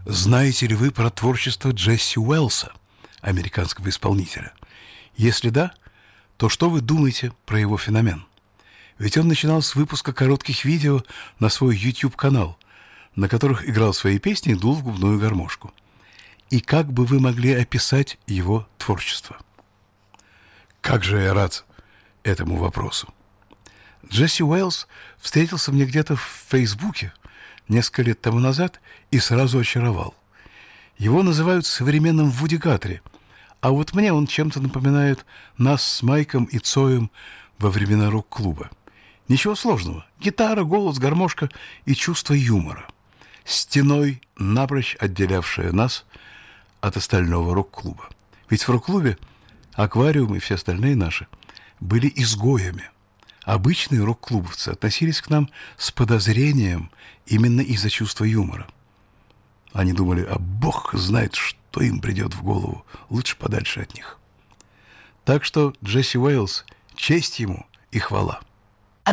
Знаете ли вы про творчество Джесси Уэлса, американского исполнителя? Если да, то что вы думаете про его феномен? Ведь он начинал с выпуска коротких видео на свой YouTube-канал, на которых играл свои песни и дул в губную гармошку. И как бы вы могли описать его творчество? Как же я рад этому вопросу. Джесси Уэлс встретился мне где-то в Фейсбуке несколько лет тому назад и сразу очаровал. Его называют современным Вуди Гатри, а вот мне он чем-то напоминает нас с Майком и Цоем во времена рок-клуба. Ничего сложного. Гитара, голос, гармошка и чувство юмора. Стеной, напрочь отделявшая нас от остального рок-клуба. Ведь в рок-клубе «Аквариум» и все остальные наши были изгоями. Обычные рок-клубовцы относились к нам с подозрением именно из-за чувства юмора. Они думали, а Бог знает, что им придет в голову, лучше подальше от них. Так что Джесси Уэлс, честь ему и хвала.